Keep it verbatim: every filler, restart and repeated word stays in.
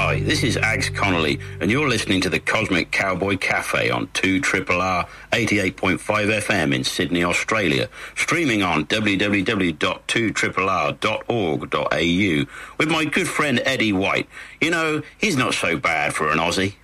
Hi, this is Ags Connolly, and you're listening to the Cosmic Cowboy Cafe on two R R R eighty-eight point five F M in Sydney, Australia, streaming on w w w dot two r r r dot org dot a u with my good friend Eddie White. You know, he's not so bad for an Aussie.